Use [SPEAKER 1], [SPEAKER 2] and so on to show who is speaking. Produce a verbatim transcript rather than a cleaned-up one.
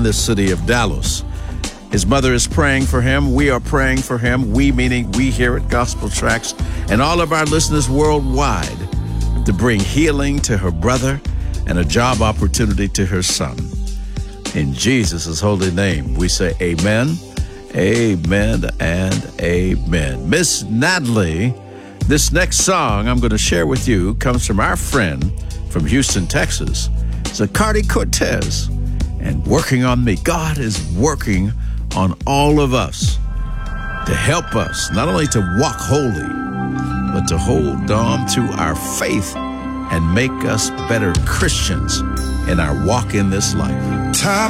[SPEAKER 1] the city of Dallas. His mother is praying for him. We are praying for him. We, meaning we here at Gospel Tracks and all of our listeners worldwide, to bring healing to her brother and a job opportunity to her son. In Jesus' holy name, we say amen, amen, and amen. Miss Natalie, this next song I'm going to share with you comes from our friend from Houston, Texas, Zacardi Cortez, and Working on Me. God is working on all of us to help us not only to walk holy, but to hold on to our faith and make us better Christians in our walk in this life. Time